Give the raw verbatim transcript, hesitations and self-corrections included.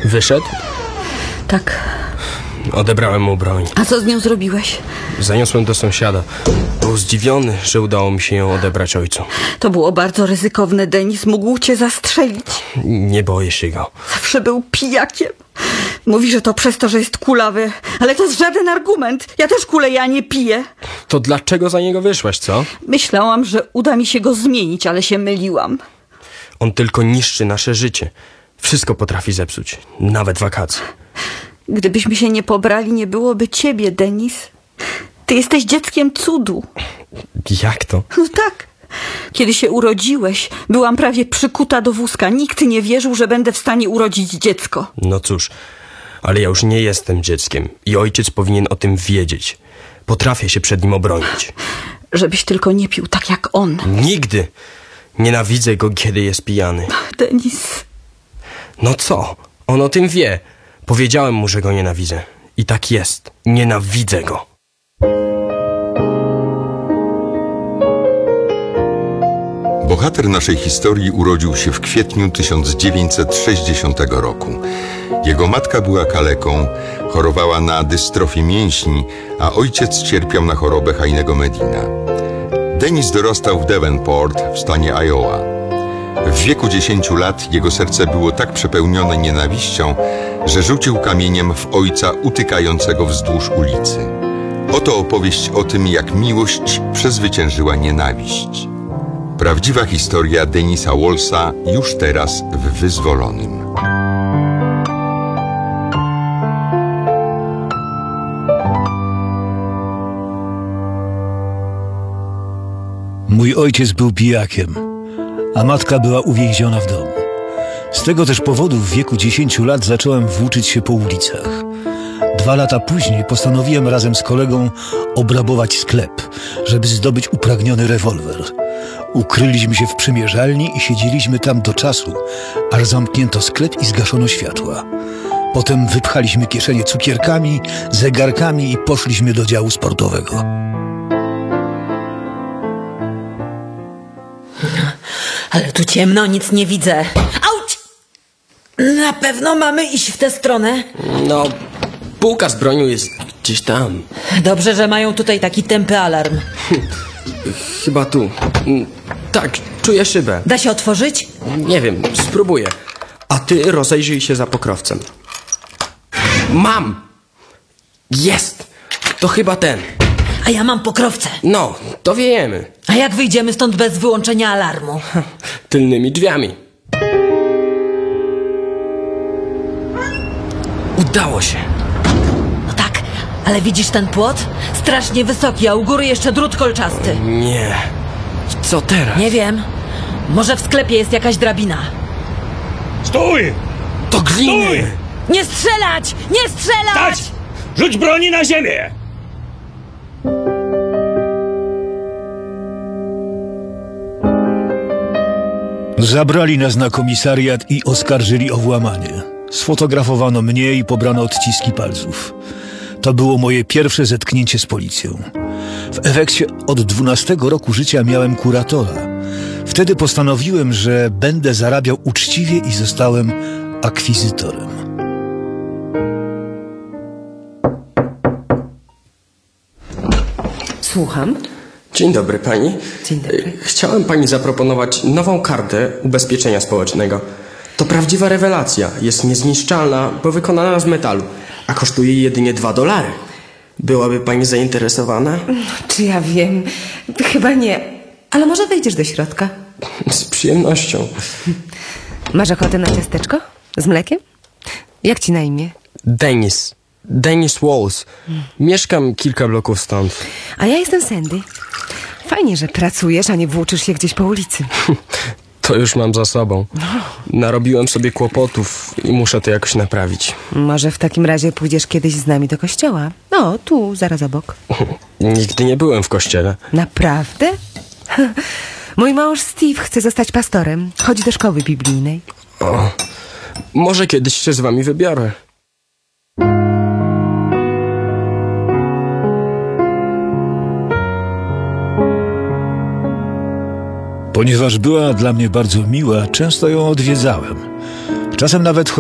Wyszedł? Tak. Odebrałem mu broń. A co z nią zrobiłeś? Zaniosłem do sąsiada. Był zdziwiony, że udało mi się ją odebrać ojcu. To było bardzo ryzykowne, Denis. Mógł cię zastrzelić. Nie boję się go. Zawsze był pijakiem. Mówi, że to przez to, że jest kulawy. Ale to jest żaden argument. Ja też kuleję, a nie piję. To dlaczego za niego wyszłaś, co? Myślałam, że uda mi się go zmienić, ale się myliłam. On tylko niszczy nasze życie. Wszystko potrafi zepsuć. Nawet wakacje. Gdybyśmy się nie pobrali, nie byłoby ciebie, Denis. Ty jesteś dzieckiem cudu. Jak to? No tak. Kiedy się urodziłeś, byłam prawie przykuta do wózka. Nikt nie wierzył, że będę w stanie urodzić dziecko. No cóż, ale ja już nie jestem dzieckiem i ojciec powinien o tym wiedzieć. Potrafię się przed nim obronić. Żebyś tylko nie pił tak jak on. Nigdy. Nienawidzę go, kiedy jest pijany. Denis. No co? On o tym wie. Powiedziałem mu, że go nienawidzę. I tak jest. Nienawidzę go. Bohater naszej historii urodził się w kwietniu tysiąc dziewięćset sześćdziesiątego roku. Jego matka była kaleką, chorowała na dystrofię mięśni, a ojciec cierpiał na chorobę Heinego Medina. Denis dorastał w Davenport w stanie Iowa. W wieku dziesięciu lat jego serce było tak przepełnione nienawiścią, że rzucił kamieniem w ojca utykającego wzdłuż ulicy. Oto opowieść o tym, jak miłość przezwyciężyła nienawiść. Prawdziwa historia Denisa Wallsa już teraz w Wyzwolonym. Mój ojciec był pijakiem, a matka była uwięziona w domu. Z tego też powodu w wieku dziesięciu lat zacząłem włóczyć się po ulicach. Dwa lata później postanowiłem razem z kolegą obrabować sklep, żeby zdobyć upragniony rewolwer. Ukryliśmy się w przymierzalni i siedzieliśmy tam do czasu, aż zamknięto sklep i zgaszono światła. Potem wypchaliśmy kieszenie cukierkami, zegarkami i poszliśmy do działu sportowego. Ale tu ciemno, nic nie widzę. Auć! Na pewno mamy iść w tę stronę? No, półka z bronią jest gdzieś tam. Dobrze, że mają tutaj taki tępy alarm. Chyba tu. Tak, czuję szybę. Da się otworzyć? Nie wiem, spróbuję. A ty rozejrzyj się za pokrowcem. Mam! Jest! To chyba ten. A ja mam pokrowce. No, to wiejemy. A jak wyjdziemy stąd bez wyłączenia alarmu? Tylnymi drzwiami. Udało się. No tak, ale widzisz ten płot? Strasznie wysoki, a u góry jeszcze drut kolczasty. Nie. I co teraz? Nie wiem. Może w sklepie jest jakaś drabina. Stój! To gliny! Stój! Nie strzelać! Nie strzelać! Stać! Rzuć broni na ziemię! Zabrali nas na komisariat i oskarżyli o włamanie. Sfotografowano mnie i pobrano odciski palców. To było moje pierwsze zetknięcie z policją. W efekcie od dwunastego roku życia miałem kuratora. Wtedy postanowiłem, że będę zarabiał uczciwie i zostałem akwizytorem. Słucham. Dzień dobry pani. Dzień dobry. Chciałem pani zaproponować nową kartę ubezpieczenia społecznego. To prawdziwa rewelacja. Jest niezniszczalna, bo wykonana z metalu, a kosztuje jedynie dwa dolary. Byłaby pani zainteresowana? Czy ja wiem? Chyba nie. Ale może wejdziesz do środka? Z przyjemnością. Masz ochotę na ciasteczko? Z mlekiem? Jak ci na imię? Denis. Denis Walls. Mieszkam kilka bloków stąd. A ja jestem Sandy. Fajnie, że pracujesz, a nie włóczysz się gdzieś po ulicy. To już mam za sobą. Narobiłem sobie kłopotów i muszę to jakoś naprawić. Może w takim razie pójdziesz kiedyś z nami do kościoła? No, tu, zaraz obok. Nigdy nie byłem w kościele. Naprawdę? Mój mąż Steve chce zostać pastorem. Chodzi do szkoły biblijnej. O, może kiedyś się z wami wybiorę. Ponieważ była dla mnie bardzo miła, często ją odwiedzałem. Czasem nawet